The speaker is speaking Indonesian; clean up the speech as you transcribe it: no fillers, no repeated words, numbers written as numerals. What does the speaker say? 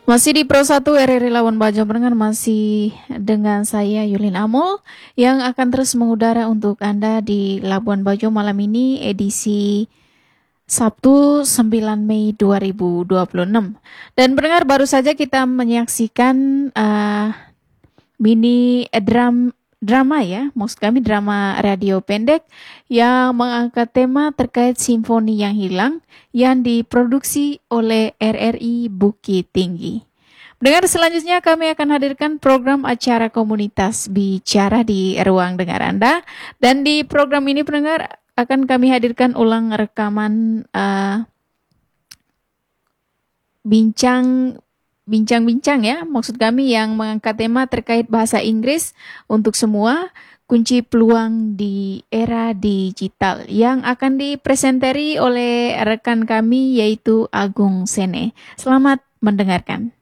Masih di Pro 1 RRI Labuan Bajo pendengar, masih dengan saya Yulin Amol yang akan terus mengudara untuk Anda di Labuan Bajo malam ini edisi Sabtu 9 Mei 2026. Dan pendengar, baru saja kita menyaksikan drama ya, maksud kami drama radio pendek yang mengangkat tema terkait simfoni yang hilang yang diproduksi oleh RRI Bukit Tinggi. Dengar, selanjutnya kami akan hadirkan program acara komunitas bicara di ruang dengar Anda. Dan di program ini pendengar akan kami hadirkan ulang rekaman bincang-bincang ya, maksud kami yang mengangkat tema terkait bahasa Inggris untuk semua, kunci peluang di era digital, yang akan dipresentari oleh rekan kami yaitu Agung Sene. Selamat mendengarkan.